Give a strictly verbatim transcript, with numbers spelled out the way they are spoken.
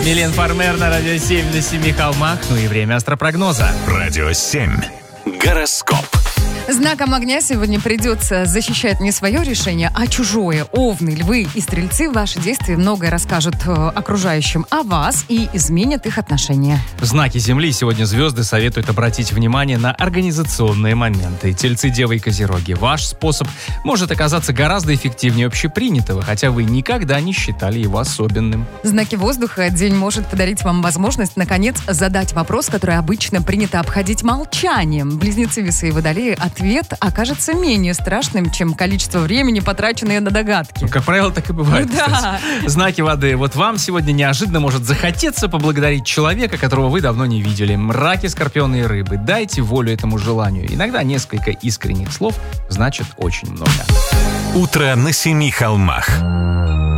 Милен Фармер на Радио семь на семи холмах. Ну и время астропрогноза. Радио семь. Гороскоп. Знаком огня сегодня придется защищать не свое решение, а чужое. Овны, львы и стрельцы ваши действия многое расскажут э, окружающим о вас и изменят их отношения. В знаке Земли сегодня звезды советуют обратить внимание на организационные моменты. Тельцы, девы и козероги. Ваш способ может оказаться гораздо эффективнее общепринятого, хотя вы никогда не считали его особенным. Знаки воздуха. День может подарить вам возможность, наконец, задать вопрос, который обычно принято обходить молчанием. Близнецы, весы и водолеи, ответ окажется менее страшным, чем количество времени, потраченное на догадки. Ну, как правило, так и бывает, Ну, да. кстати. Знаки воды. Вот вам сегодня неожиданно может захотеться поблагодарить человека, которого вы давно не видели. Раки, скорпионы и рыбы. Дайте волю этому желанию. Иногда несколько искренних слов значит очень много. Утро на семи холмах.